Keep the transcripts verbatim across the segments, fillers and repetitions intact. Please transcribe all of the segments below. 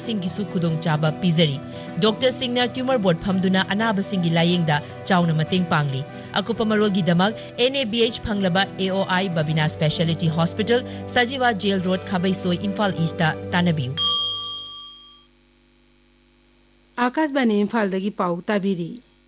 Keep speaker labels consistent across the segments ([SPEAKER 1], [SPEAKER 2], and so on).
[SPEAKER 1] सिंगिसु खुदोंग Chaba पिजरी doctor सिंगना tumour board फमदुना Anab सिंगी लायेंगदा Chowna मतेंग पांगली अकुपा मरोगी Damak N A B H फंगलबा A O I Babina speciality hospital सजीवा jail road खाबैसोई Imphal ईस्टा तानबियु
[SPEAKER 2] Akashvani इम्फालदगी पाउ ताबिरी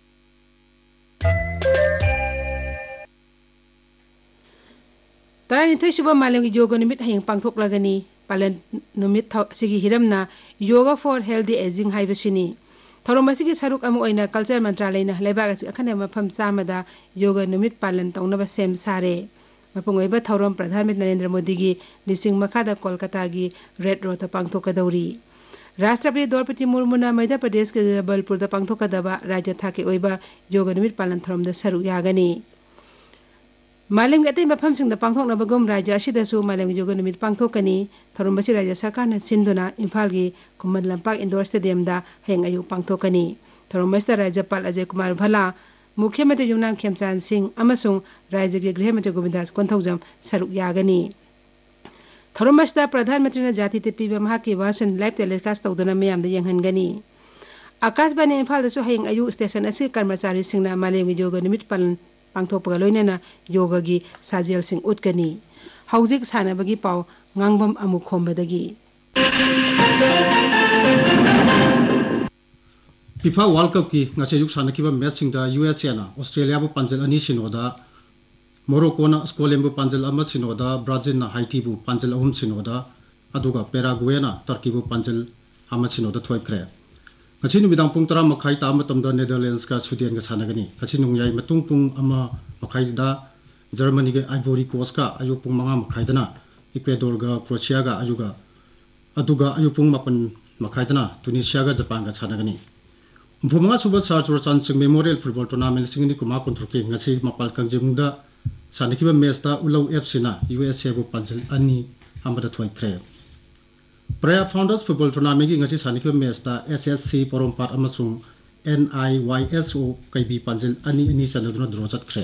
[SPEAKER 2] तरानिथोई सुबह मालेमगी योग निमित हयेंग पांगथोकलागनी पालन निमित सिगी हिरमना yoga for healthy ageing हाइबसिनी थौरम असिगी सरुक अमु ओइना culture मंत्रालयना लेबाग असि अखने मफम चामदा योग निमित पालन तौनबा सेम सारे मपुंग ओइबा थौरम प्रधानमंत्री नरेंद्र मोदी की लिसिंग मखादा कोलकाता की रेड रोड पांगथोकदौरी राष्ट्रपति द्रौपदी मुर्मुना मध्य प्रदेश के जबलपुर पांगथोकदबा राज्य थाके ओइबा योग निमित पालन थौरमदा सरुक यागनी मालेम के अतई मफम सिंह पांगथोकनबगुम राज्य असिदसु मालेम योग निमित पांगथोकनी थौरमबसी राज्य सरकार ने सिंधुना इम्फाल की कुमन लंपाक इंडोर स्टेडियम दा हेंग अयु पांगथोकनी थौरमबसी राज्यपाल अजय कुमार भला मुख्यमंत्री युमनाम खेमचांद सिंह अमसुंग राज्य के गृह मंत्री गोविंदास कोंथौजम सरुक यागनी थौरमबसी प्रधानमंत्री जाति तेपीबा महाकी वासन लाइव टेलीकास्ट तौदना मयाम दा यंगहनगनी आकाशवाणी इम्फाल दसु हेंग अयु स्टेशन असि कर्मचारी सिंहना मालेम योग निमित पालन पांगथोकपगा लोइनना योगा की साजेल सिंह उतकनी हौजिक सानबगी पाउ ngangbam amu khombadagi
[SPEAKER 3] FIFA World Cup ki ngase yuk sanakiba match singda U S A na Australia bu panjal ani sinoda Morocco na Scotland bu panjal ama sinoda Brazil na Haiti bu panjal ahum sinoda aduga Paraguay na Turkey bu panjal ama sinoda thoikre ngasi numidang pung tara makhai ta matamda Netherlands ka Sweden ga sanagani ngasi nungyai matung pung ama makhai da Germany ga Ivory Coast ka ayuk pung manga makhai dana Ecuador ga Croatia ga ayuga aduga ayuk pung mapan makhai dana Tunisia ga Japan ga sanagani Mphumanga suba Sarjur Chansing Memorial Football Tournament singni kuma kontroke ngasi mapal kangjimda sanakiba match da Ulau F C na U S A bu panjal ani amada thoikre Praia Founders Football Tournament gi ngasi sanikiba match da S S C Porompat amasung N I Y S O kaibi panjal ani ani sanaduna draw chatkre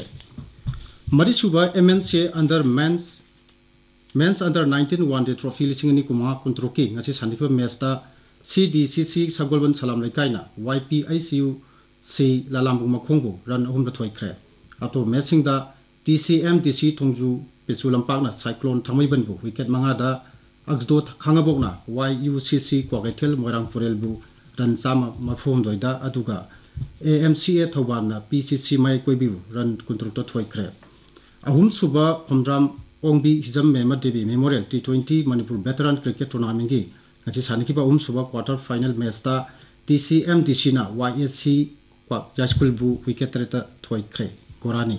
[SPEAKER 3] Mari suba M N C under men's men's under nineteen one day trophy singni kuma kontroke ngasi sanikiba match da C D C C Sagolban Salam Laikaina Y P I C U C Lalambu Makhongbu ran ahum da thoikre ato matching da T C M D C Thongju Pesulampak na cyclone thamaibanbu wicket manga da Agsdo Khangabokna Y U C C Kwagaithel Moirang Purelbu ran chama mafum doida aduga A M C A Thoban na P C C Mai Koibu ran kuntrukta thoikre ahum suba Khomram Ongbi Hizam Mema Devi Memorial T twenty Manipur Veteran Cricket Tournament gi ngati sanikiba um suba quarter final match da T C M D C na Y S C kwa Jaskul bu wicket reta thoikre Gorani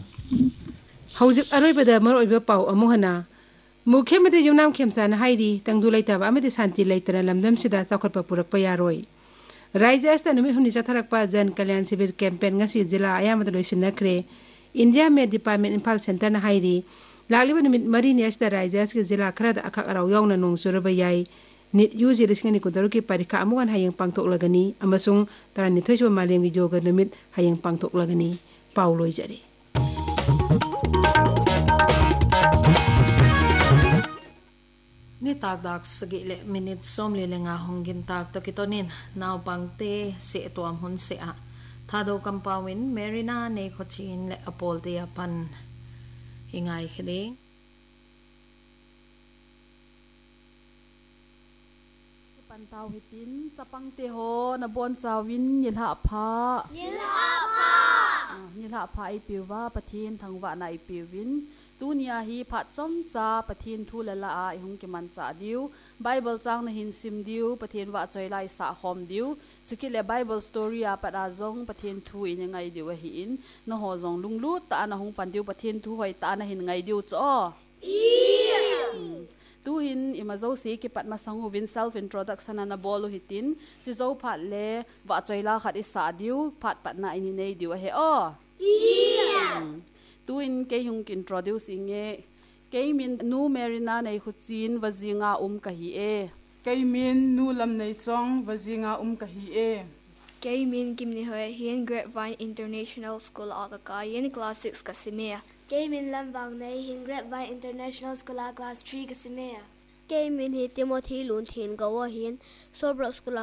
[SPEAKER 2] हौजिक अरोइबदा मरोइबा पाउ अमुहना मुख्यमंत्री युमनाम खेमचान हाइरी तंगदु लैताबा अमदि शांति लैतरा लमदम सिदा चौखटपा पुरकपा यारोय राज्य अस्ता नुमित हुनि चथरकपा जन कल्याण शिविर campaign ngasi जिला आयामद लोइसिनखरे India में department Imphal centre ना हाइरी लालिबा नुमित मरी नेस्ता राज्य अस्के जिला खराद अखक अराव यावना नोंग सुरबा याय निट यूजी लिसिंगनि कुदरु की परीक्षा अमुगन हायंग पांगथोकलगनी अमसुंग तरानिथोइसो मालेमगी योग नुमित हायंग पांगथोकलगनी पाउ लोइजरे
[SPEAKER 4] Ni tak dak segi le minit som le lenga hongin tak to kitonin naw pangte se to am hun se a thado kampawin Marina ne khochin le apol te apan hingai khede
[SPEAKER 5] pantau hitin sapang te ho na bon chawin nilha pha
[SPEAKER 6] nilha pha
[SPEAKER 5] nilha pha ai piwa pathin thangwa na ai piwin tunia hi phat chom cha pathin thulala a ihung ki man cha diu bible chang na hin sim diu pathin wa choilai sa hom diu chukile bible story a pada zong pathin thu in ngai diu hi in no ho zong lunglu ta na hung pan diu pathin thu hoi ta na hin ngai diu cho tu hin imazo si ki pat masangu win self introduction na bolu hitin chi zo phat le wa choila khat isa diu phat pat na ini nei diu he o tu in ke hung introducing e ke min nu Marina nei khuchin wazinga um ka hi e
[SPEAKER 7] ke min nu lam nei chong wazinga um ka hi e
[SPEAKER 6] ke min kim ni hoi hian Grapevine International School aga ka yen class six ka simea
[SPEAKER 8] ke min lam wang nei hin Grapevine International School class three ka simea
[SPEAKER 9] ke min hi Timothy Lun Thin ga wa hian Sobro School